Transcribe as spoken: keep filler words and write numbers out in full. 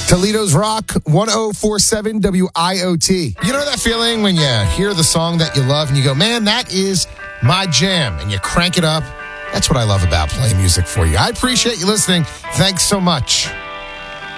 Toledo's Rock, one oh four point seven W I O T. You know that feeling when you hear the song that you love and you go, man, that is my jam, and you crank it up? That's what I love about playing music for you. I appreciate you listening. Thanks so much.